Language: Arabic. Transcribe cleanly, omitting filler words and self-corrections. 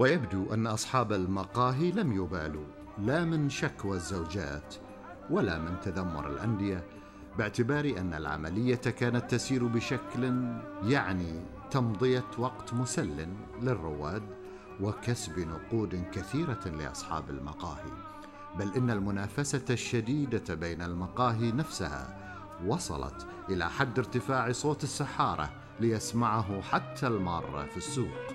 ويبدو أن أصحاب المقاهي لم يبالوا لا من شكوى الزوجات ولا من تذمر الأندية، باعتبار أن العملية كانت تسير بشكل يعني تمضية وقت مسل للرواد وكسب نقود كثيرة لأصحاب المقاهي، بل إن المنافسة الشديدة بين المقاهي نفسها وصلت إلى حد ارتفاع صوت السحارة ليسمعه حتى المار في السوق.